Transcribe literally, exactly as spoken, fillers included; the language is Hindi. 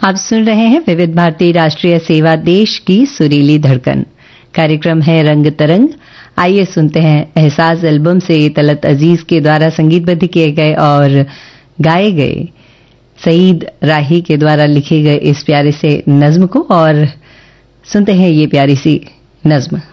आप सुन रहे हैं विविध भारती राष्ट्रीय सेवा, देश की सुरीली धड़कन। कार्यक्रम है रंग तरंग। आइए सुनते हैं एहसास एल्बम से तलत अजीज के द्वारा संगीतबद्ध किए गए और गाए गए सईद राही के द्वारा लिखे गए इस प्यारे से नज्म को, और सुनते हैं ये प्यारी सी नज्म।